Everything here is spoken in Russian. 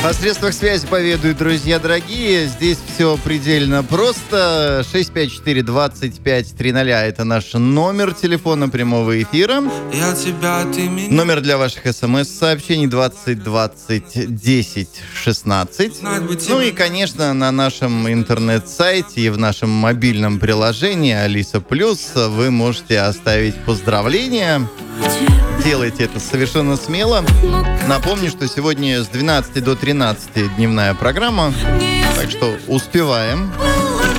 О средствах связи поведают, друзья дорогие. Здесь все предельно просто. 654-2530 – это наш номер телефона прямого эфира. Номер для ваших смс-сообщений 2020-10-16. Ну и, конечно, на нашем интернет-сайте и в нашем мобильном приложении Алиса Плюс вы можете оставить поздравления. Делайте это совершенно смело. Напомню, что сегодня с 12 до 13 дневная программа, так что успеваем.